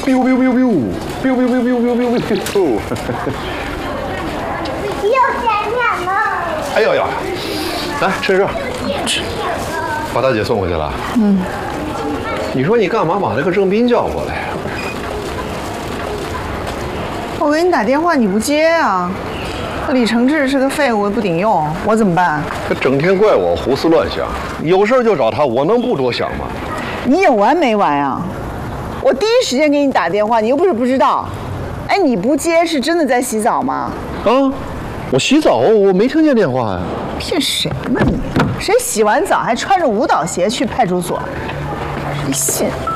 biu biu biu biu biu biu biu biu biu biu biu。 又见面了。 哎呦呀，来吃这，吃，把大姐送回去了。嗯。你说你干嘛把那个郑斌叫过来呀？ 我给你打电话你不接啊？李承志是个废物，不顶用，我怎么办？ 他整天怪我胡思乱想，有事就找他，我能不多想吗？ 你有完没完啊？我第一时间给你打电话，你又不是不知道。哎，你不接是真的在洗澡吗？ 啊，我洗澡，我没听见电话呀。 骗谁呢你？谁洗完澡还穿着舞蹈鞋去派出所？谁信？